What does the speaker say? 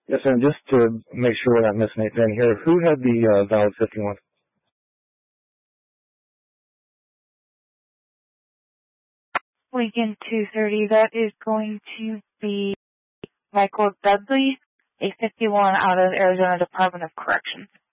Yes, and just to make sure we're not missing anything here, who had the valid 51? Lincoln 230, that is going to be Michael Dudley, a 51 out of Arizona Department of Corrections.